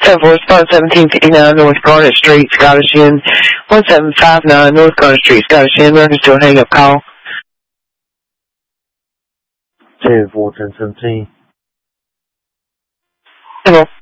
10-4, respond 1759 North Garnet Street, Scottish Inn. 1759 North Garnet Street, Scottish Inn. Reference to a hang-up call. 10-4, 10-17. Hello.